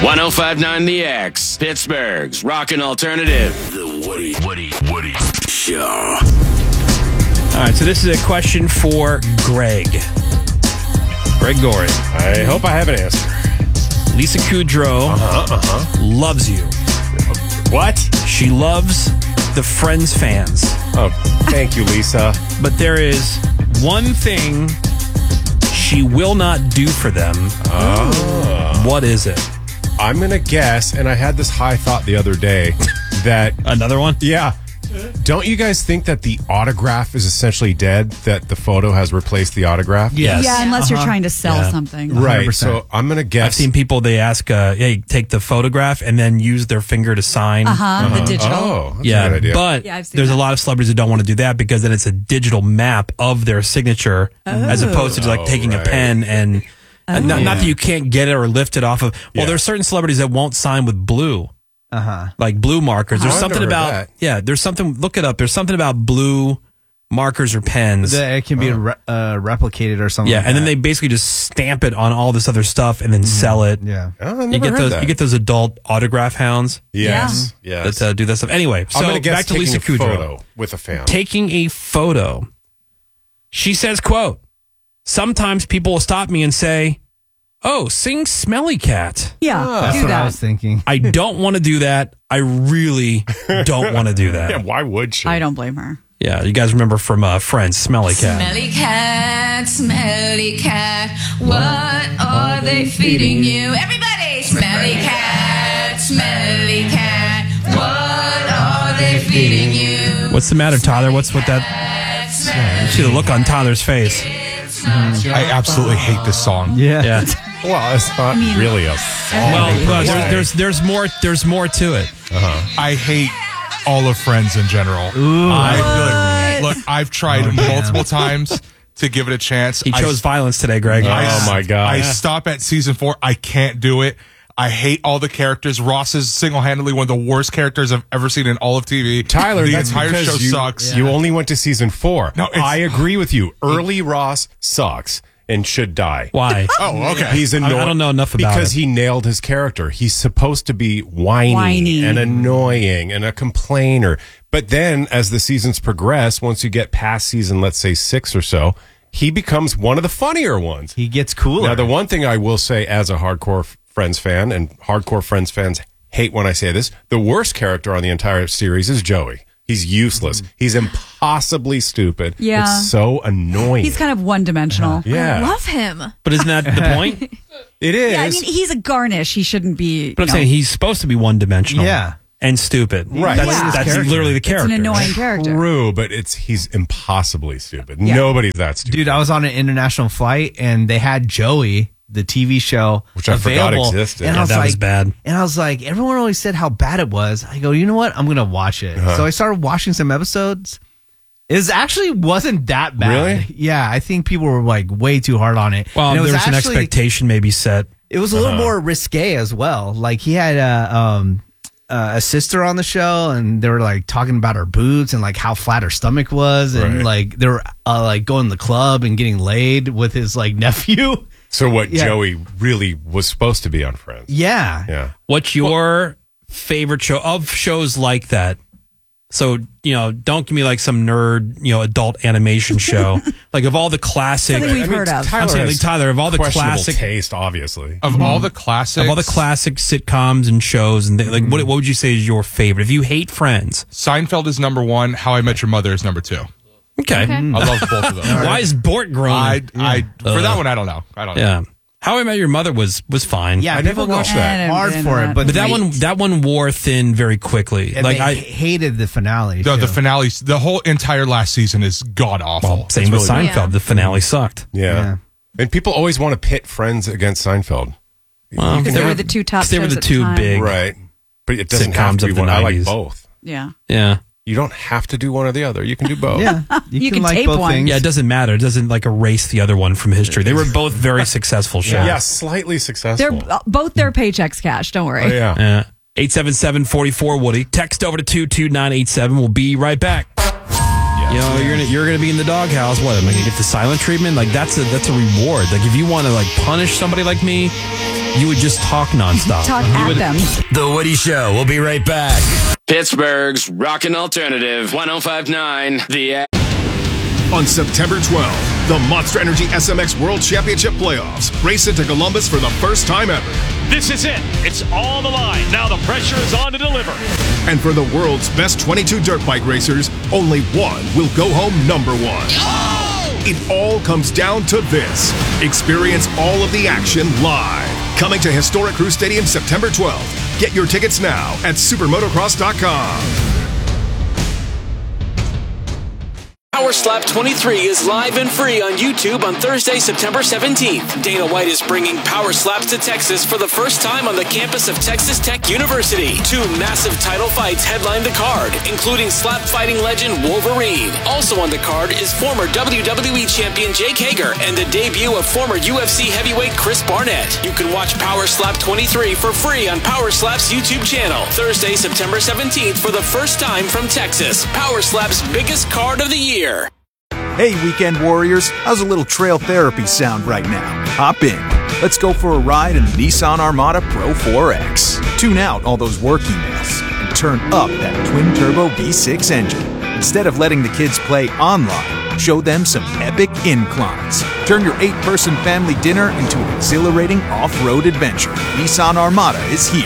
1059 The X, Pittsburgh's Rockin' Alternative. The Woody Show. All right, so this is a question for Greg. Greg Gorey. I hope I have an answer. Lisa Kudrow loves you. What? She loves the Friends fans. Oh, thank you, Lisa. But there is one thing she will not do for them. What is it? I'm going to guess, and I had this high thought the other day, that... Another one? Yeah. Don't you guys think that the autograph is essentially dead, that the photo has replaced the autograph? Yes. Yeah, unless you're trying to sell something. Right, 100%. so I'm going to guess... I've seen people, they ask, hey, take the photograph and then use their finger to sign. The digital. Oh, that's a Yeah, good idea. but Yeah, I've seen there's a that. lot of celebrities that don't want to do that because then it's a digital map of their signature as opposed to like taking a right. pen and not that you can't get it or lift it off of. Well, there's certain celebrities that won't sign with blue. Like blue markers. There's I've something never heard about that. there's something, look it up. There's something about blue markers or pens. It can be replicated or something. Yeah, like and then that. they basically just stamp it on all this other stuff and then sell it. Yeah. Oh, I You never get heard those that. You get those adult autograph hounds Yes. Yes. that do that stuff. Anyway, I'm so going to guess back to Lisa taking a Kudrow. photo with a fan. Taking a photo. She says, quote, sometimes people will stop me and say, oh, sing Smelly Cat. Yeah, That's do what I that. was thinking. I don't want to do that. I really don't want to do that. Yeah, why would she? I don't blame her. Yeah, you guys remember from Friends, Smelly Cat. Smelly cat, what are they feeding you? Everybody, smelly cat, what are they feeding you? What's the matter, Tyler? What's with that? You see the look on Tyler's face. I absolutely hate this song. Yeah. Well, it's not really a song. Well, there's more to it. I hate all of Friends in general. Look, I've tried multiple times to give it a chance. He chose violence today, Greg. Oh, my God. I stop at season 4. I can't do it. I hate all the characters. Ross is single-handedly one of the worst characters I've ever seen in all of TV. Tyler, the that's entire because show you, sucks. You only went to season 4. No, it's- I agree with you. Early Ross sucks and should die. Why? Oh, okay. He's annoying. I don't know enough about because it. he nailed his character. He's supposed to be whiny and annoying and a complainer. But then, as the seasons progress, once you get past season, let's say 6 or so, he becomes one of the funnier ones. He gets cooler. Now, the one thing I will say as a hardcore Friends fan, and hardcore Friends fans hate when I say this, the worst character on the entire series is Joey. He's useless. He's impossibly stupid. Yeah. It's so annoying. He's kind of one-dimensional. Yeah. I love him. But isn't that the point? It is. Yeah, I mean, he's a garnish. He shouldn't be. But I'm saying he's supposed to be one-dimensional. Yeah. And stupid. Right. That's character. literally the It's character. an annoying character. True, but he's impossibly stupid. Yeah. Nobody's that stupid. Dude, I was on an international flight and they had Joey, the TV show, Which I forgot available. existed. And Yeah, I was that like, was bad. And I was like, everyone always said how bad it was. I go, you know what? I'm going to watch it. So I started watching some episodes. It actually wasn't that bad. Really? Yeah, I think people were like way too hard on it. Well, And it there was an actually- expectation maybe set. It was a little more risque as well. Like he had a sister on the show, and they were like talking about her boobs and like how flat her stomach was, and Right. like they were like going to the club and getting laid with his like nephew. So what Yeah. Joey really was supposed to be on Friends. Yeah. Yeah. What's your favorite show of shows like that? So, don't give me like some nerd, adult animation show. Like of all the classic, Something we've heard of. I'm saying, like, Tyler, of all the questionable classic taste, obviously. Of all the classics, of all the classic sitcoms and shows, and like, what would you say is your favorite? If you hate Friends, Seinfeld is number 1. How I Met Your Mother is number 2. okay. I love both of them. Why is Bort groaning? For that one, I don't know. Yeah. How I Met Your Mother was fine. Yeah, I people never go watched that. hard for it, but But that one wore thin very quickly. and Like they I hated the finale. The too. finale, the whole entire last season is god awful. same with really- Seinfeld. Yeah. The finale sucked. Yeah. And people always want to pit Friends against Seinfeld. Well, Because they were the two top they were shows the at two time. big. Right. But it doesn't Sitcoms have to be of the one. I like 90s. both. Yeah. Yeah. You don't have to do one or the other. You can do both. Yeah, You can like tape both one. things. Yeah, it doesn't matter. It doesn't like erase the other one from history. They were both very successful shows. Yeah, slightly successful. They're both their paychecks cash. Don't worry. Oh, yeah. 877-44 Woody. Text over to 22987. We'll be right back. You're gonna be in the doghouse. What am I gonna get the silent treatment? Like that's a reward. Like if you want to like punish somebody like me, you would just talk nonstop. Talk You at would- them. The Woody Show. We'll be right back. Pittsburgh's Rockin' Alternative 105.9 The On September 12th, the Monster Energy SMX World Championship Playoffs race into Columbus for the first time ever. This is it. It's on the line. Now the pressure is on to deliver. And for the world's best 22 dirt bike racers, only one will go home number one. It all comes down to this. Experience all of the action live. Coming to Historic Crew Stadium September 12th. Get your tickets now at supermotocross.com. Power Slap 23 is live and free on YouTube on Thursday, September 17th. Dana White is bringing Power Slaps to Texas for the first time on the campus of Texas Tech University. 2 massive title fights headline the card, including slap fighting legend Wolverine. Also on the card is former WWE champion Jake Hager and the debut of former UFC heavyweight Chris Barnett. You can watch Power Slap 23 for free on Power Slap's YouTube channel. Thursday, September 17th for the first time from Texas. Power Slap's biggest card of the year. Hey, Weekend Warriors, how's a little trail therapy sound right now? Hop in. Let's go for a ride in the Nissan Armada Pro 4X. Tune out all those work emails and turn up that twin-turbo V6 engine. Instead of letting the kids play online, show them some epic inclines. Turn your 8-person family dinner into an exhilarating off-road adventure. Nissan Armada is here.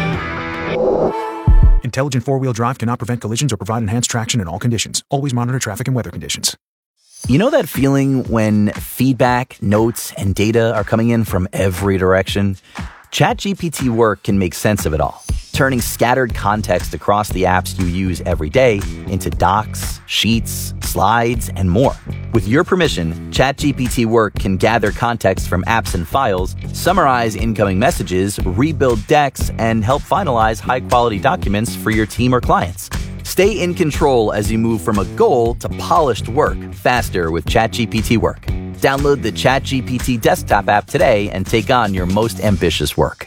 Intelligent four-wheel drive cannot prevent collisions or provide enhanced traction in all conditions. Always monitor traffic and weather conditions. You know that feeling when feedback, notes, and data are coming in from every direction? ChatGPT Work can make sense of it all, turning scattered context across the apps you use every day into docs, sheets, slides, and more. With your permission, ChatGPT Work can gather context from apps and files, summarize incoming messages, rebuild decks, and help finalize high-quality documents for your team or clients. Stay in control as you move from a goal to polished work faster with ChatGPT Work. Download the ChatGPT desktop app today and take on your most ambitious work.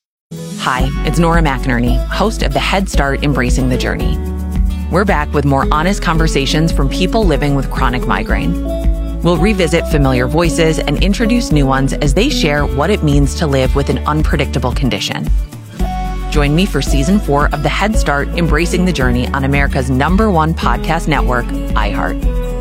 Hi, it's Nora McInerney, host of the Head Start Embracing the Journey. We're back with more honest conversations from people living with chronic migraine. We'll revisit familiar voices and introduce new ones as they share what it means to live with an unpredictable condition. Join me for Season 4 of the Head Start Embracing the Journey on America's #1 podcast network, iHeart.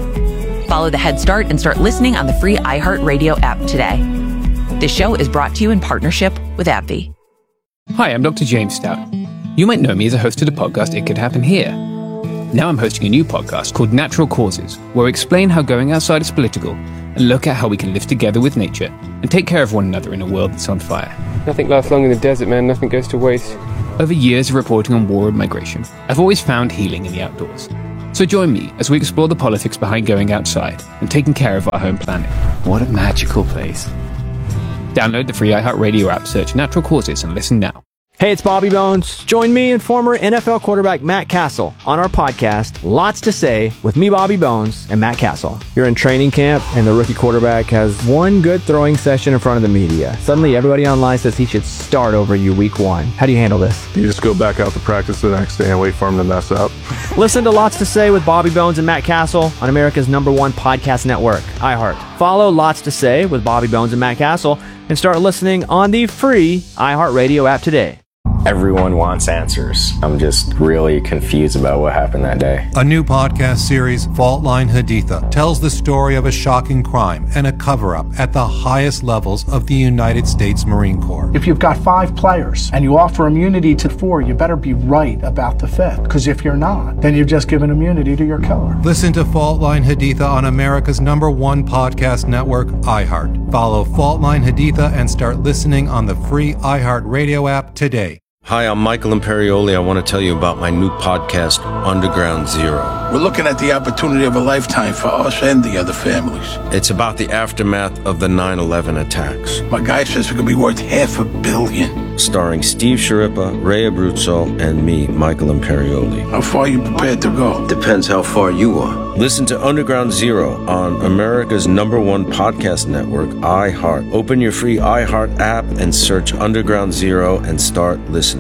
Follow the Head Start and start listening on the free iHeartRadio app today. This show is brought to you in partnership with AbbVie. Hi, I'm Dr. James Stout. You might know me as a host of the podcast It Could Happen Here. Now I'm hosting a new podcast called Natural Causes, where we explain how going outside is political and look at how we can live together with nature and take care of one another in a world that's on fire. Nothing lasts long in the desert, man. Nothing goes to waste. Over years of reporting on war and migration, I've always found healing in the outdoors. So join me as we explore the politics behind going outside and taking care of our home planet. What a magical place. Download the free iHeartRadio app, search Natural Causes, and listen now. Hey, it's Bobby Bones. Join me and former NFL quarterback Matt Castle on our podcast, Lots to Say, with me, Bobby Bones, and Matt Castle. You're in training camp, and the rookie quarterback has one good throwing session in front of the media. Suddenly, everybody online says he should start over you week 1. How do you handle this? You just go back out to practice the next day and wait for him to mess up. Listen to Lots to Say with Bobby Bones and Matt Castle on America's #1 podcast network, iHeart. Follow Lots to Say with Bobby Bones and Matt Castle and start listening on the free iHeartRadio app today. Everyone wants answers. I'm just really confused about what happened that day. A new podcast series, Fault Line Haditha, tells the story of a shocking crime and a cover-up at the highest levels of the United States Marine Corps. If you've got 5 players and you offer immunity to 4, you better be right about the 5th. Because if you're not, then you've just given immunity to your killer. Listen to Fault Line Haditha on America's #1 podcast network, iHeart. Follow Fault Line Haditha and start listening on the free iHeartRadio app today. Hi, I'm Michael Imperioli. I want to tell you about my new podcast, Underground Zero. We're looking at the opportunity of a lifetime for us and the other families. It's about the aftermath of the 9/11 attacks. My guy says it could be worth $500 million. Starring Steve Sciarippa, Ray Abruzzo, and me, Michael Imperioli. How far are you prepared to go? Depends how far you are. Listen to Underground Zero on America's #1 podcast network, iHeart. Open your free iHeart app and search Underground Zero and start listening.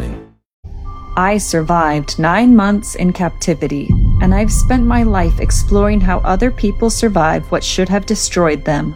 I survived 9 months in captivity, and I've spent my life exploring how other people survive what should have destroyed them.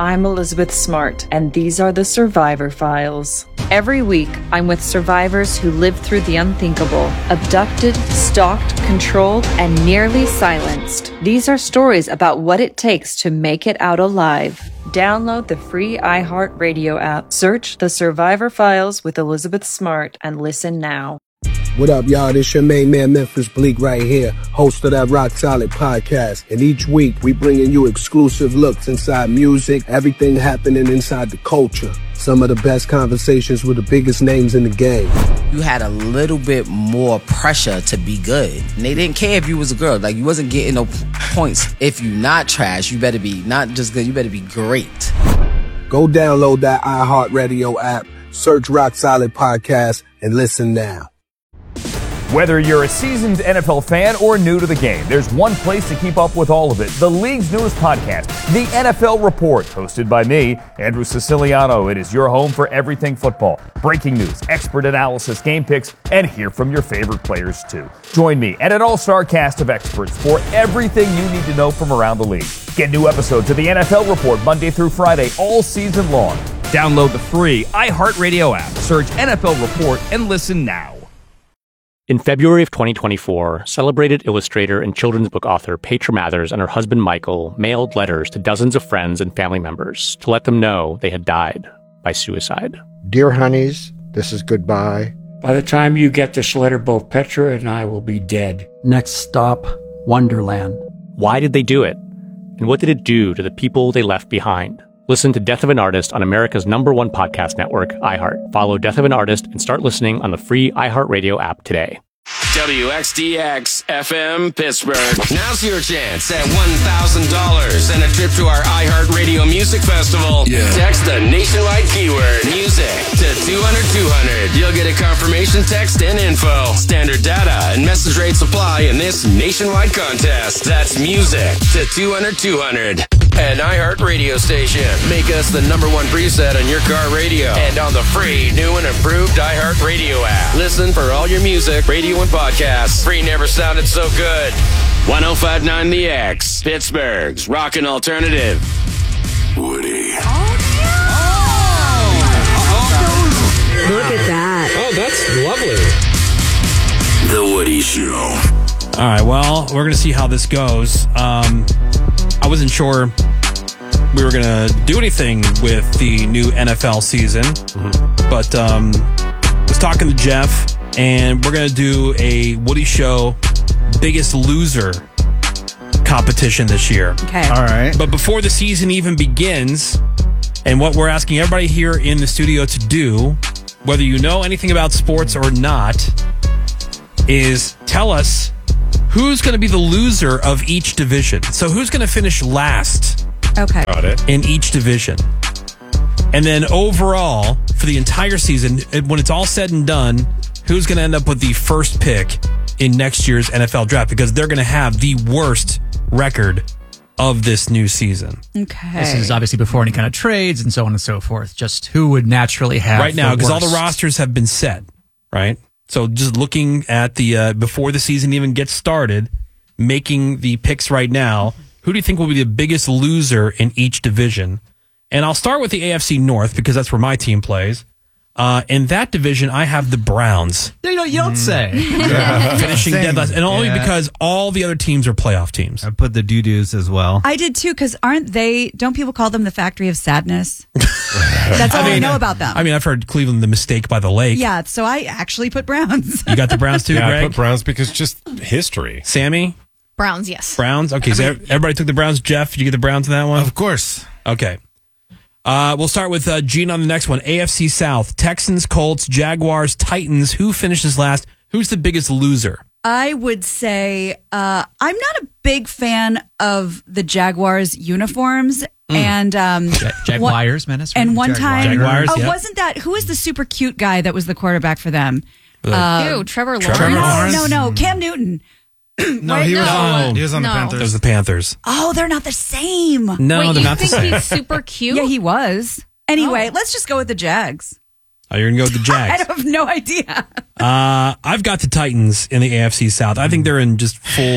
I'm Elizabeth Smart, and these are the Survivor Files. Every week, I'm with survivors who lived through the unthinkable, abducted, stalked, controlled, and nearly silenced. These are stories about what it takes to make it out alive. Download the free iHeartRadio app. Search The Survivor Files with Elizabeth Smart and listen now. What up, y'all? This your main man, Memphis Bleak, right here, host of that Rock Solid podcast. And each week, we bringing you exclusive looks inside music, everything happening inside the culture. Some of the best conversations with the biggest names in the game. You had a little bit more pressure to be good. And they didn't care if you was a girl. Like, you wasn't getting no points. If you not trash, you better be not just good, you better be great. Go download that iHeartRadio app, search Rock Solid Podcast, and listen now. Whether you're a seasoned NFL fan or new to the game, there's one place to keep up with all of it. The league's newest podcast, The NFL Report, hosted by me, Andrew Siciliano. It is your home for everything football. Breaking news, expert analysis, game picks, and hear from your favorite players too. Join me and an all-star cast of experts for everything you need to know from around the league. Get new episodes of The NFL Report Monday through Friday all season long. Download the free iHeartRadio app. Search NFL Report and listen now. In February of 2024, celebrated illustrator and children's book author Petra Mathers and her husband Michael mailed letters to dozens of friends and family members to let them know they had died by suicide. Dear honeys, this is goodbye. By the time you get this letter, both Petra and I will be dead. Next stop, Wonderland. Why did they do it? And what did it do to the people they left behind? Listen to Death of an Artist on America's #1 podcast network, iHeart. Follow Death of an Artist and start listening on the free iHeartRadio app today. WXDX FM Pittsburgh. Now's your chance at $1,000 and a trip to our iHeartRadio Music Festival. Yeah. Text the nationwide keyword music to 200-200. You'll get a confirmation text and info. Standard data and message rates apply in this nationwide contest. That's music to 200-200. An iHeartRadio station. Make us the #1 preset on your car radio and on the free, new and improved iHeartRadio app. Listen for all your music, radio, and podcasts. Free never sounded so good. 105.9 The X, Pittsburgh's Rockin' Alternative. Woody. Look at that. Oh, that's lovely. The Woody Show. All right, well, we're going to see how this goes. I wasn't sure we were going to do anything with the new NFL season, but was talking to Jeff, and we're going to do a Woody Show Biggest Loser competition this year. Okay. All right. But before the season even begins, and what we're asking everybody here in the studio to do, whether you know anything about sports or not, is tell us who's going to be the loser of each division. So who's going to finish last in each division? And then overall, for the entire season, when it's all said and done, who's going to end up with the first pick in next year's NFL draft? Because they're going to have the worst record of this new season. Okay. This is obviously before any kind of trades and so on and so forth. Just who would naturally have right now, because all the worst. rosters have been set, right? So just looking at the before the season even gets started, making the picks right now, who do you think will be the biggest loser in each division? And I'll start with the AFC North because that's where my team plays. In that division, I have the Browns. You don't say. Finishing dead last. And only because all the other teams are playoff teams. I put the doo-doos as well. I did too, because don't people call them the Factory of Sadness? That's all I know about them. I mean, I've heard Cleveland the Mistake by the Lake. Yeah, so I actually put Browns. You got the Browns too, Yeah, Greg? I put Browns because just history. Sammy? Browns, yes. Browns? Okay, so everybody took the Browns. Jeff, did you get the Browns in that one? Of course. Okay. We'll start with Gene on the next one. AFC South, Texans, Colts, Jaguars, Titans. Who finishes last? Who's the biggest loser? I would say I'm not a big fan of the Jaguars uniforms. And Jaguars, menace. And one time, Jaguars, wasn't that who was the super cute guy that was the quarterback for them? Trevor Lawrence. No, Cam Newton. No, he was on the Panthers. That was the Panthers. Oh, they're not the same. No, Wait, they're you not the think same. he's super cute? Yeah, he was. Anyway, let's just go with the Jags. Oh, you're going to go with the Jags. I have no idea. I've got the Titans in the AFC South. I think they're in just full.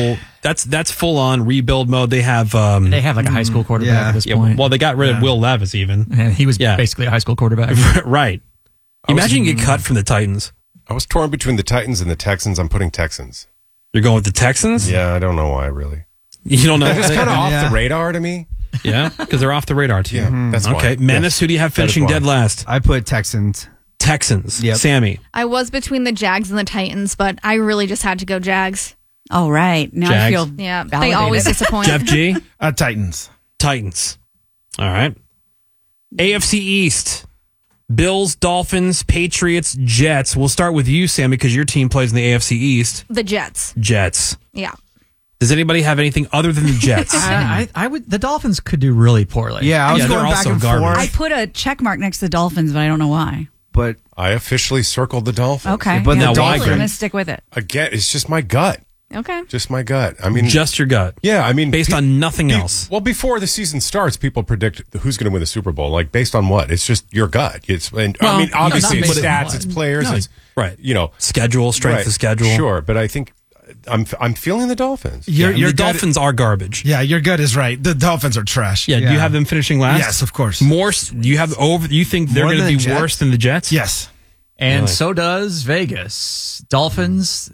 that's full on rebuild mode. They have They have like a high school quarterback at this point. Well, they got rid of Will Levis even. And he was basically a high school quarterback. Right. Imagine you get cut from the Titans. I was torn between the Titans and the Texans. I'm putting Texans. You're going with the Texans? Yeah, I don't know why, really. You don't know? They're just kind of off the radar to me. Yeah, because they're off the radar to you. Yeah, that's okay. why. Menace, Yes, who do you have that is finishing why. dead last? I put Texans. Texans. Yep. Sammy. I was between the Jags and the Titans, but I really just had to go Jags. All right. Now Jags. I feel Yeah, they validated. always disappoint. Jeff G? Titans. Titans. All right. AFC East. Bills, Dolphins, Patriots, Jets. We'll start with you, Sammy, because your team plays in the AFC East. The Jets. Jets. Yeah. Does anybody have anything other than the Jets? I would. The Dolphins could do really poorly. Yeah, I was Yeah, they're going back also and garbage. forth. I put a check mark next to the Dolphins, but I don't know why. But I officially circled the Dolphins. Okay. but Now, the why, I'm Dolphins. going to stick with it. Again, it's just my gut. Okay. Just my gut. I mean, Just your gut. yeah, I mean, Based on nothing else. Well, before the season starts, people predict who's going to win the Super Bowl. Like based on what? It's just your gut. I mean, obviously not it's based on stats, what. it's players, No, it's right. You know, Schedule, strength right. of schedule. Sure, but I think I'm feeling the Dolphins. Yeah, Your the gut- Dolphins are garbage. Yeah, your gut is right. The Dolphins are trash. Yeah, do you have them finishing last? Yes, of course. More. You have over. You think they're More going to than be the Jets? worse than the Jets? Yes. And Really? so does Vegas. Dolphins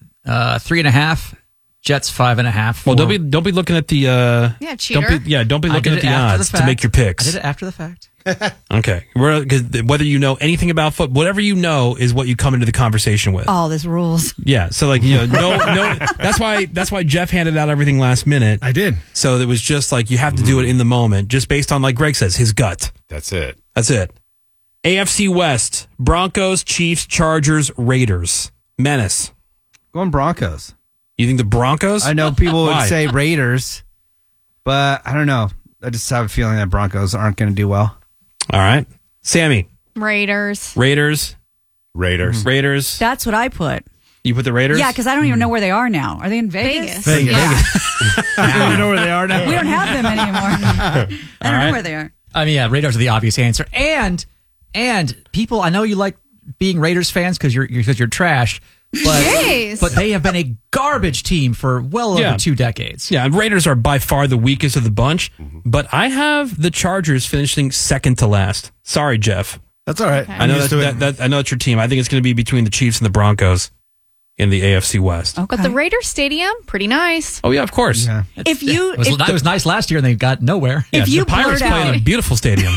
3.5. Jets 5.5. Well, don't be looking at the. Yeah, cheater. Don't be I looking did at it the after odds the to make fact. your picks. I did it after the fact. Okay, because whether you know anything about football, whatever you know is what you come into the conversation with. All this rules. Yeah, so like no. That's why Jeff handed out everything last minute. I did. So it was just like you have to do it in the moment, just based on like Greg says, his gut. That's it. That's it. AFC West: Broncos, Chiefs, Chargers, Raiders. Menace. Going Broncos. You think the Broncos? I know people would Why? say Raiders, but I don't know. I just have a feeling that Broncos aren't going to do well. All right, Sammy. Raiders. Raiders. Raiders. That's what I put. You put the Raiders? Yeah, because I don't even know where they are now. Are they in Vegas? Vegas. I don't know where they are now. We don't have them anymore. I don't know where they are. I mean, yeah, Raiders are the obvious answer. And people, I know you like being Raiders fans because you're trash, Jeez. but they have been a garbage team for well Yeah. over 2 decades. Yeah, and Raiders are by far the weakest of the bunch, but I have the Chargers finishing second to last. Sorry, Jeff. That's all right. I know I know that's your team. I think it's going to be between the Chiefs and the Broncos in the AFC West. Okay. But the Raiders Stadium, pretty nice. Oh yeah, of course. Yeah. If you That was nice last year and they got nowhere. Yeah, If you the Pirates blurt play in a out- beautiful stadium.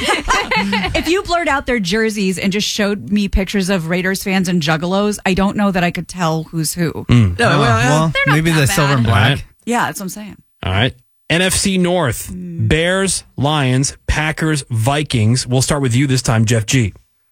if you blurred out their jerseys and just showed me pictures of Raiders fans and juggalos, I don't know that I could tell who's who. Mm. No, well, they're not maybe that the silver and bad. black. All right. Yeah, that's what I'm saying. All right. NFC North: Bears, Lions, Packers, Vikings. We'll start with you this time, Jeff G.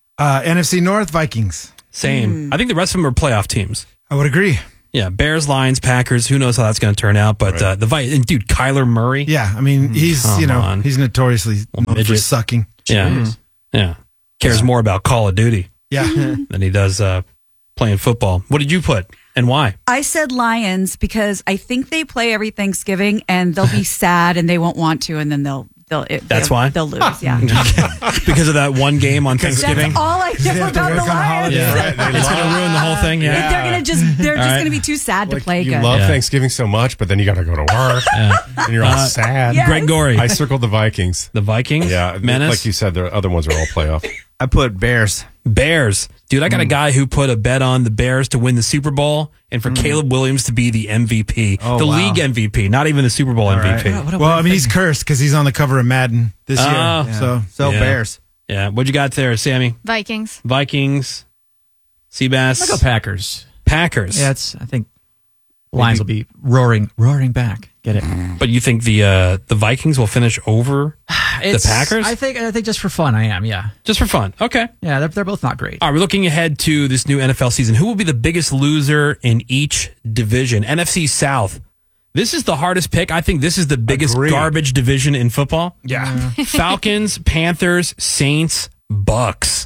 NFC North, Vikings. Same. I think the rest of them are playoff teams. I would agree. Yeah, Bears, Lions, Packers. Who knows how that's going to turn out? But the and dude, Kyler Murray. Yeah, I mean, he's Come on. he's notoriously known for midget. sucking. Yeah, yeah. Cares more about Call of Duty Yeah. than he does playing football. What did you put and why? I said Lions because I think they play every Thanksgiving and they'll be sad and they won't want to, and then they'll That's why? they'll lose. Yeah, Because of that one game on Thanksgiving. that's all I know about the Lions. Yeah, it's going to ruin the whole thing. Yeah, They're just All right. going to be too sad to play You good. love Yeah. Thanksgiving so much, but then you got to go to work, and you're all sad. Yes. Greg Gorey. I circled the Vikings. The Vikings. Yeah, Menace. like you said, the other ones are all playoff. I put Bears. Bears. Dude, I got a guy who put a bet on the Bears to win the Super Bowl and for Caleb Williams to be the MVP. Oh, the wow. league MVP, not even the Super Bowl right. MVP. Well, I mean, he's cursed because he's on the cover of Madden this year. Oh. So Yeah. Bears. Yeah. What'd you got there, Sammy? Vikings. Vikings. Seabass. I'll go Packers. Packers. Yeah, I think Lions will be roaring back. Get it? But you think the Vikings will finish over the Packers? I think just for fun, I am. Yeah, Just for fun. Okay. yeah. They're both not great. All right, we're looking ahead to this new NFL season. Who will be the biggest loser in each division? NFC South. This is the hardest pick. I think this is the biggest Agreed. garbage division in football. yeah. Falcons, Panthers, Saints, Bucks.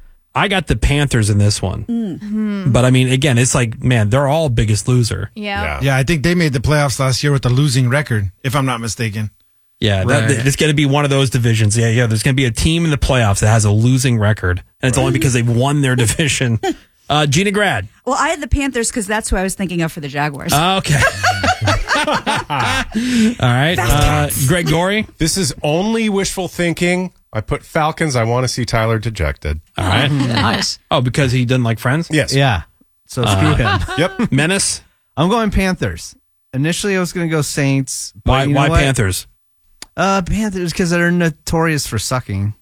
I got the Panthers in this one. But I mean, again, it's like, man, they're all biggest loser. Yeah. Yeah, I think they made the playoffs last year with a losing record, if I'm not mistaken. Yeah, Right. it's going to be one of those divisions. Yeah. There's going to be a team in the playoffs that has a losing record, and it's only because they've won their division. Gina Grad. Well, I had the Panthers because that's who I was thinking of for the Jaguars. Okay. All right. Greg Gorey? This is only wishful thinking. I put Falcons. I want to see Tyler dejected. All right. Nice. Oh, because he doesn't like Friends? Yes. Yeah. So screw him. Yep. Menace? I'm going Panthers. Initially, I was going to go Saints. But Why you know what? Panthers? Panthers, because they're notorious for sucking.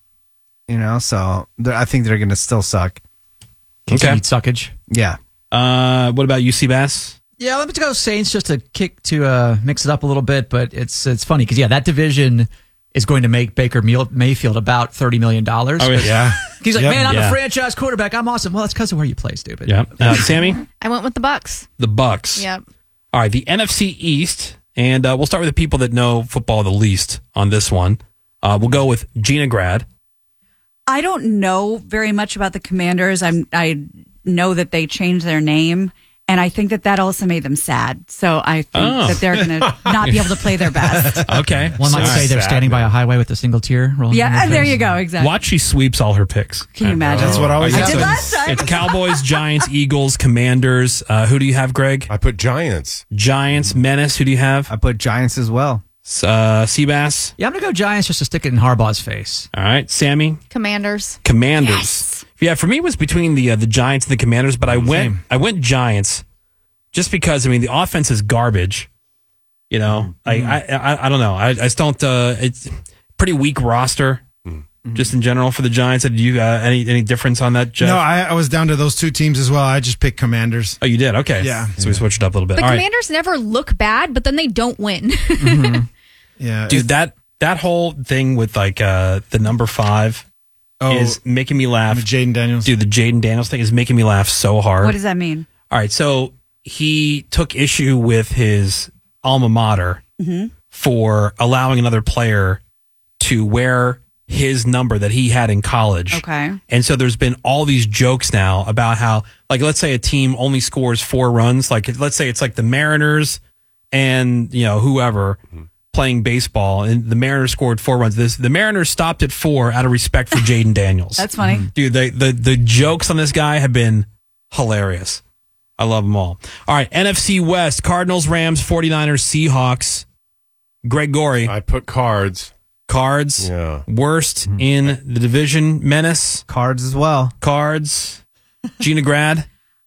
So I think they're going to still suck. Continued suckage. Yeah. What about UC Bass? Yeah, let me go Saints just to mix it up a little bit, but it's funny because that division is going to make Baker Mayfield about $30 million. Oh, yeah. He's like, man, I'm a franchise quarterback. I'm awesome. Well, that's because of where you play, stupid. Yeah. Sammy? I went with the Bucks. The Bucks. Yep. All right, the NFC East, and we'll start with the people that know football the least on this one. We'll go with Gina Grad. I don't know very much about the Commanders. I know that they changed their name, and I think that also made them sad. So I think that they're going to not be able to play their best. Okay. One might say they're standing by a highway with a single tear rolling down Yeah, their there face. you go. Exactly. Watch, she sweeps all her picks. Can you imagine? That's what I always I did happens. last time. It's Cowboys, Giants, Eagles, Commanders. Who do you have, Greg? I put Giants. Giants, Menace. Who do you have? I put Giants as well. Seabass. Yeah, I'm going to go Giants just to stick it in Harbaugh's face. All right. Sammy? Commanders. Commanders. Yeah, for me it was between the Giants and the Commanders, but I went Giants just because the offense is garbage. I don't know. I just don't. It's pretty weak roster, just in general for the Giants. Did you any difference on that, Jeff? No, I was down to those two teams as well. I just picked Commanders. Oh, you did? Okay. Yeah. So we switched it up a little bit. The All right. Commanders never look bad, but then they don't win. Yeah, dude, that whole thing with the number 5 is making me laugh. Jaden Daniels. Dude, the Jaden Daniels thing is making me laugh so hard. What does that mean? All right, so he took issue with his alma mater for allowing another player to wear his number that he had in college. Okay. And so there's been all these jokes now about how, let's say a team only scores 4 runs. Let's say it's like the Mariners and, whoever playing baseball, and the Mariners scored 4 runs. The Mariners stopped at 4 out of respect for Jaden Daniels. That's funny. Dude, the jokes on this guy have been hilarious. I love them all. All right, NFC West, Cardinals, Rams, 49ers, Seahawks. Greg Gorey. I put Cards. Cards. Yeah. Worst in the division. Menace. Cards as well. Cards. Gina Grad.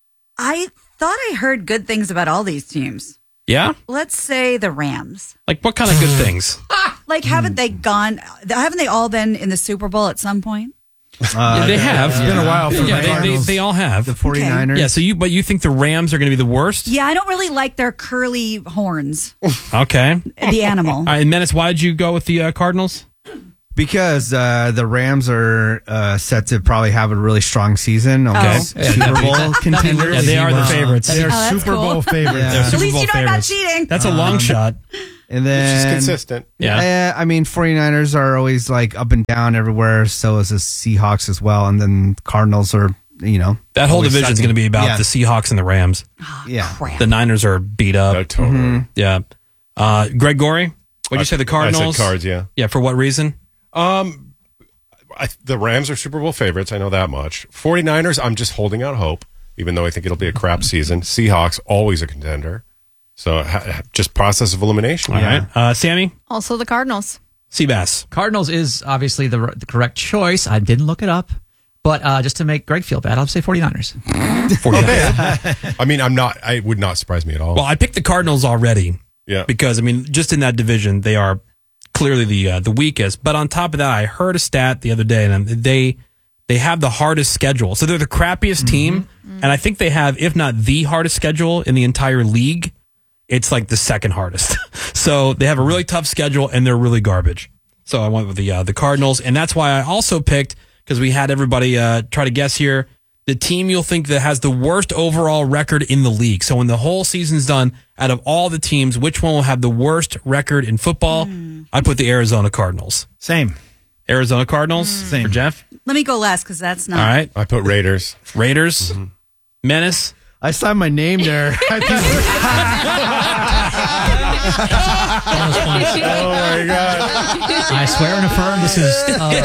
I thought I heard good things about all these teams. Yeah? Let's say the Rams. What kind of good things? Haven't they all been in the Super Bowl at some point? They have. It's been a while for the Cardinals. They all have. The 49ers. Okay. Yeah, so you think the Rams are going to be the worst? Yeah, I don't really like their curly horns. Okay. The animal. All right, Menace, why did you go with the Cardinals? Because the Rams are set to probably have a really strong season. Okay. Super Bowl contenders. Yeah, they are the favorites. They are Oh, that's Super Bowl cool. favorites. Yeah. They're At Super least Bowl you know I'm not favorites. cheating. That's a long shot. And then Which is consistent. Yeah. 49ers are always up and down everywhere. So is the Seahawks as well. And then Cardinals are, That whole always division is sucking. going to be about Yeah. the Seahawks and the Rams. Yeah. Crap. The Niners are beat up. No, totally. Yeah. Greg Gorey, what'd you say, the Cardinals? I said Cards, yeah. Yeah, for what reason? The Rams are Super Bowl favorites. I know that much. 49ers, I'm just holding out hope, even though I think it'll be a crap season. Seahawks, always a contender. So just process of elimination. All right. Sammy? Also the Cardinals. Seabass. Cardinals is obviously the correct choice. I didn't look it up. But just to make Greg feel bad, I'll say 49ers. 49ers. I mean, it would not surprise me at all. Well, I picked the Cardinals already. Yeah. Because, just in that division, they are clearly the weakest. But on top of that, I heard a stat the other day, and they have the hardest schedule. So they're the crappiest team, and I think they have, if not the hardest schedule in the entire league, it's like the second hardest. So they have a really tough schedule, and they're really garbage. So I went with the Cardinals, and that's why I also picked, because we had everybody try to guess here, the team you'll think that has the worst overall record in the league. So when the whole season's done, out of all the teams, which one will have the worst record in football? I put the Arizona Cardinals. Same. Arizona Cardinals for Jeff. Let me go last because that's not. All right. I put Raiders. Raiders. Menace. I signed my name there. Oh my God. I swear and affirm this is.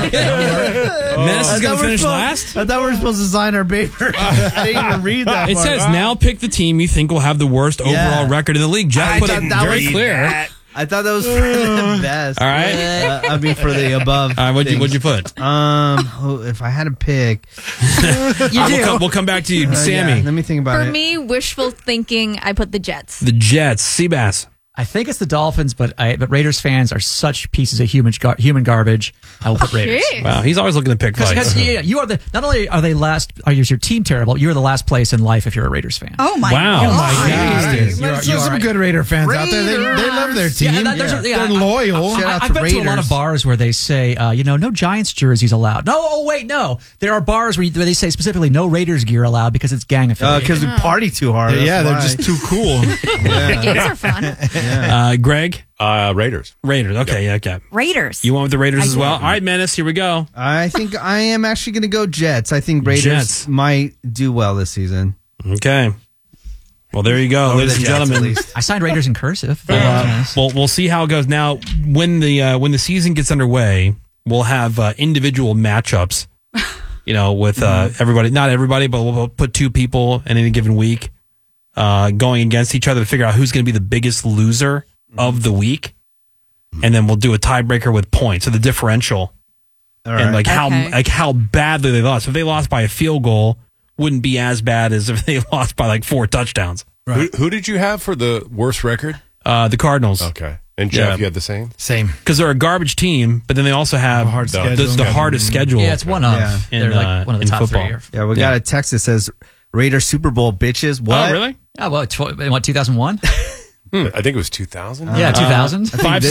Menace is going to finish last? I thought we were supposed to sign our paper. I didn't even read that. It part. says, now pick the team you think will have the worst overall record in the league. Jeff put it very clear. I thought that was for the best. All right. I mean, for the above. All right, what'd you put? If I had to pick. We'll come back to you. Sammy. Yeah, let me think about it. For me, wishful thinking, I put the Jets. The Jets. Seabass. I think it's the Dolphins, but Raiders fans are such pieces of human garbage. I will put Raiders. Wow, he's always looking to pick fights. Because you are not only are they last, is your team terrible? You are the last place in life if you're a Raiders fan. Oh my wow. God! Oh my God! There's some good Raider fans out there. They love their team. They're loyal. I've been to a lot of bars where they say, no Giants jerseys allowed. No. There are bars where they say specifically no Raiders gear allowed because it's gang affiliated. Because we party too hard. Yeah, they're just too cool. The games are fun. Greg? Raiders. Okay, yeah, okay. Raiders. You went with the Raiders as well? All right, Menace, here we go. I think I am actually going to go Jets. I think Raiders might do well this season. Okay. Well, there you go, ladies and gentlemen. I signed Raiders in cursive. We'll see how it goes. Now, when the season gets underway, we'll have individual matchups, with everybody. Not everybody, but we'll put two people in any given week going against each other to figure out who's going to be the biggest loser of the week. And then we'll do a tiebreaker with points. So the differential. All right. And how badly they lost. If they lost by a field goal, wouldn't be as bad as if they lost by 4 touchdowns. Right. Who did you have for the worst record? The Cardinals. Okay. And Jeff, you had the same? Same. Because they're a garbage team, but then they also have the hardest schedule. Yeah, it's one of. They're like one of the top football. 3. Yeah, we got a text that says Raiders Super Bowl bitches. What? Oh, really? Oh, well, 2001? I think it was 2000. Yeah, 2000.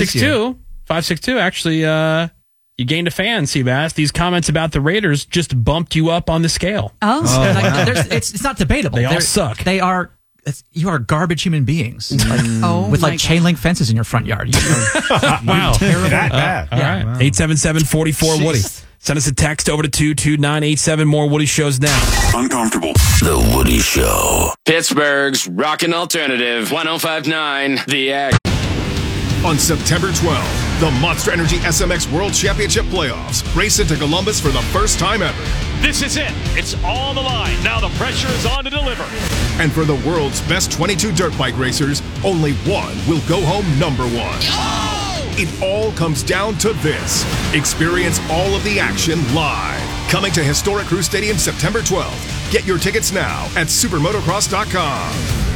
562. Actually, you gained a fan, Seabass. These comments about the Raiders just bumped you up on the scale. Oh, it's not debatable. They all suck. You are garbage human beings. With chain link fences in your front yard. Wow. Terrible. That bad. All right. 877-44-WOODY. Send us a text over to 22987. More Woody shows now. Uncomfortable. The Woody Show. Pittsburgh's Rockin' Alternative 105.9 The X. On September 12th, the Monster Energy SMX World Championship Playoffs race into Columbus for the first time ever. This is it. It's on the line. Now the pressure is on to deliver. And for the world's best 22 dirt bike racers, only one will go home number one. Oh! It all comes down to this. Experience all of the action live. Coming to Historic Crew Stadium September 12th. Get your tickets now at supermotocross.com.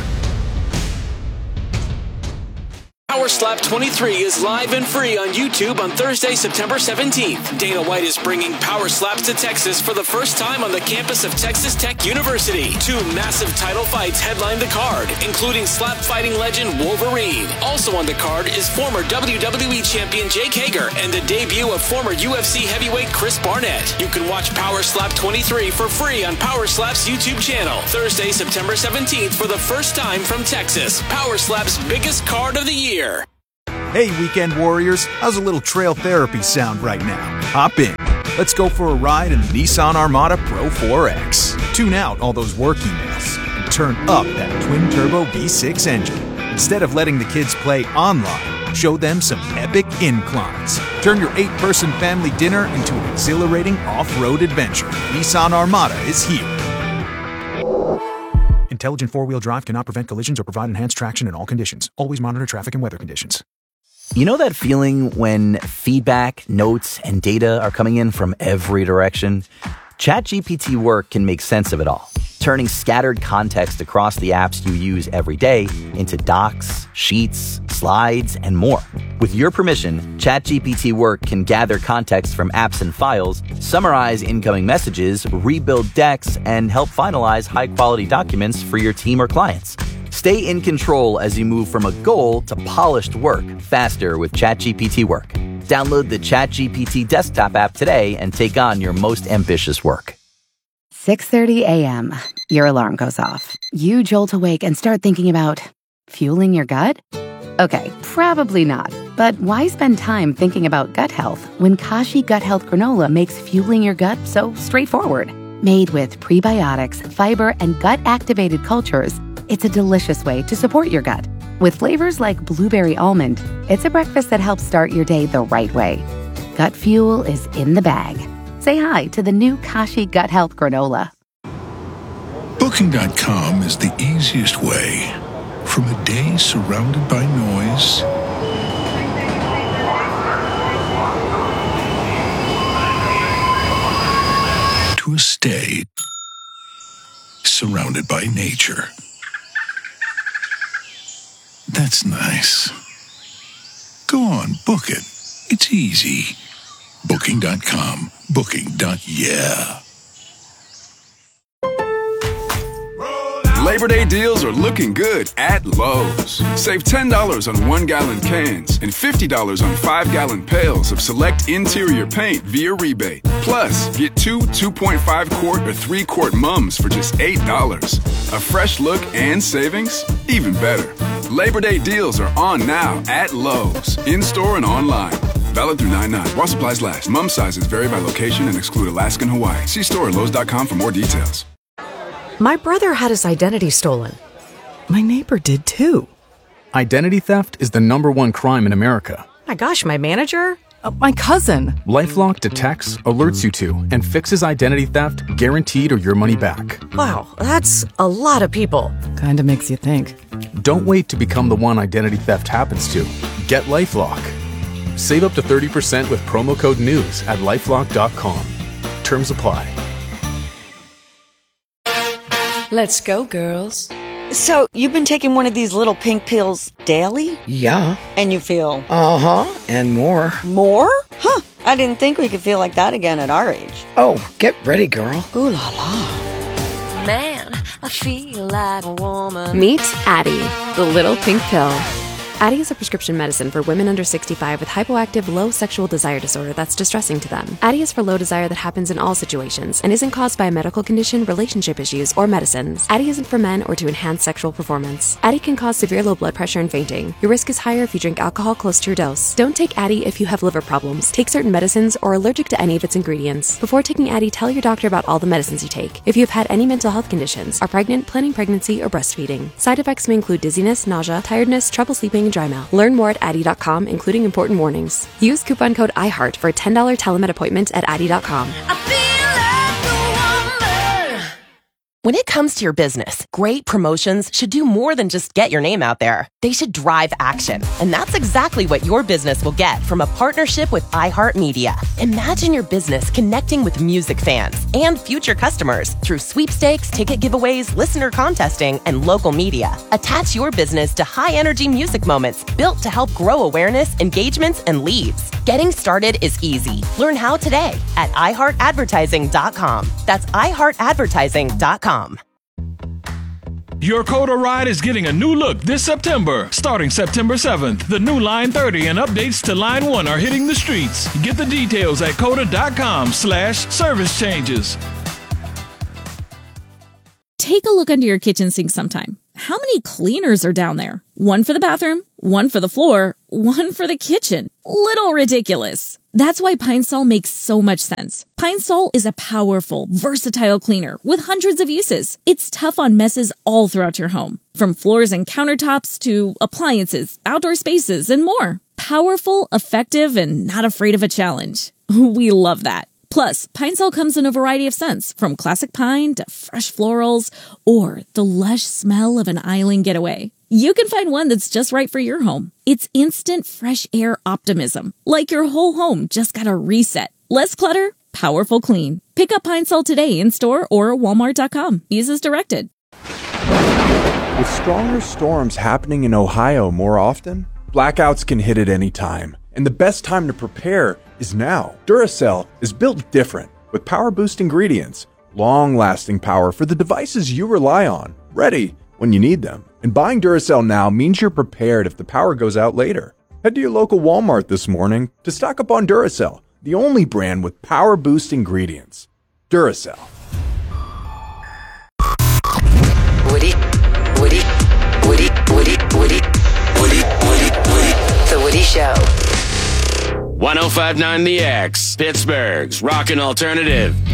Power Slap 23 is live and free on YouTube on Thursday, September 17th. Dana White is bringing Power Slaps to Texas for the first time on the campus of Texas Tech University. 2 massive title fights headline the card, including slap fighting legend Wolverine. Also on the card is former WWE champion Jake Hager and the debut of former UFC heavyweight Chris Barnett. You can watch Power Slap 23 for free on Power Slap's YouTube channel. Thursday, September 17th for the first time from Texas. Power Slap's biggest card of the year. Hey, weekend warriors, how's a little trail therapy sound right now? Hop in. Let's go for a ride in the Nissan Armada Pro 4X. Tune out all those work emails and turn up that twin-turbo V6 engine. Instead of letting the kids play online, show them some epic inclines. Turn your 8-person family dinner into an exhilarating off-road adventure. Nissan Armada is here. Intelligent four-wheel drive cannot prevent collisions or provide enhanced traction in all conditions. Always monitor traffic and weather conditions. You know that feeling when feedback, notes, and data are coming in from every direction? ChatGPT Work can make sense of it all, turning scattered context across the apps you use every day into docs, sheets, slides, and more. With your permission, ChatGPT Work can gather context from apps and files, summarize incoming messages, rebuild decks, and help finalize high-quality documents for your team or clients. Stay in control as you move from a goal to polished work faster with ChatGPT Work. Download the ChatGPT desktop app today and take on your most ambitious work. 6:30 a.m. Your alarm goes off. You jolt awake and start thinking about fueling your gut? Okay, probably not. But why spend time thinking about gut health when Kashi Gut Health Granola makes fueling your gut so straightforward? Made with prebiotics, fiber, and gut-activated cultures, it's a delicious way to support your gut. With flavors like blueberry almond, it's a breakfast that helps start your day the right way. Gut Fuel is in the bag. Say hi to the new Kashi Gut Health Granola. Booking.com is the easiest way. From a day surrounded by noise to a stay surrounded by nature. That's nice. Go on, book it. It's easy. Booking.com. Booking.yeah. Labor Day deals are looking good at Lowe's. Save $10 on 1-gallon cans and $50 on 5-gallon pails of select interior paint via rebate. Plus, get 2 2.5-quart or 3-quart mums for just $8. A fresh look and savings? Even better. Labor Day deals are on now at Lowe's, in-store and online. Valid through 9/9. While supplies last. Mum sizes vary by location and exclude Alaska and Hawaii. See store at Lowe's.com for more details. My brother had his identity stolen. My neighbor did too. Identity theft is the #1 crime in America. My gosh, my manager? My cousin. LifeLock detects, alerts you to, and fixes identity theft guaranteed or your money back. Wow, that's a lot of people. Kinda makes you think. Don't wait to become the one identity theft happens to. Get LifeLock. Save up to 30% with promo code NEWS at LifeLock.com. Terms apply. Let's go, girls. So, you've been taking one of these little pink pills daily? Yeah. And you feel? Uh-huh. And more. More? Huh. I didn't think we could feel like that again at our age. Oh, get ready, girl. Ooh la la. Man, I feel like a woman. Meet Addie, the little pink pill. Addie is a prescription medicine for women under 65 with hypoactive low sexual desire disorder that's distressing to them. Addie is for low desire that happens in all situations and isn't caused by a medical condition, relationship issues, or medicines. Addie isn't for men or to enhance sexual performance. Addie can cause severe low blood pressure and fainting. Your risk is higher if you drink alcohol close to your dose. Don't take Addie if you have liver problems, take certain medicines, or are allergic to any of its ingredients. Before taking Addie, tell your doctor about all the medicines you take. If you have had any mental health conditions, are pregnant, planning pregnancy, or breastfeeding. Side effects may include dizziness, nausea, tiredness, trouble sleeping, and dry mouth. Learn more at Addie.com, including important warnings. Use coupon code IHEART for a $10 telemed appointment at Addie.com. When it comes to your business, great promotions should do more than just get your name out there. They should drive action. And that's exactly what your business will get from a partnership with iHeartMedia. Imagine your business connecting with music fans and future customers through sweepstakes, ticket giveaways, listener contesting, and local media. Attach your business to high-energy music moments built to help grow awareness, engagements, and leads. Getting started is easy. Learn how today at iHeartAdvertising.com. That's iHeartAdvertising.com. Your Coda ride is getting a new look this September. Starting September 7th, the new Line 30 and updates to Line 1 are hitting the streets. Get the details at coda.com/service changes. Take a look under your kitchen sink sometime. How many cleaners are down there? One for the bathroom, one for the floor, one for the kitchen. Little ridiculous. That's why Pine Sol makes so much sense. Pine Sol is a powerful, versatile cleaner with hundreds of uses. It's tough on messes all throughout your home, from floors and countertops to appliances, outdoor spaces, and more. Powerful, effective, and not afraid of a challenge. We love that. Plus, Pine Sol comes in a variety of scents, from classic pine to fresh florals, or the lush smell of an island getaway. You can find one that's just right for your home. It's instant fresh air optimism, like your whole home just got a reset. Less clutter, powerful clean. Pick up Pine Sol today in store or walmart.com. Use as directed. With stronger storms happening in Ohio more often, blackouts can hit at any time. And the best time to prepare is now. Duracell is built different, with power boost ingredients, long-lasting power for the devices you rely on, ready when you need them. And buying Duracell now means you're prepared if the power goes out later. Head to your local Walmart this morning to stock up on Duracell, the only brand with power boost ingredients. Duracell. Woody. The Woody Show. 105.9 The X, Pittsburgh's Rockin' Alternative.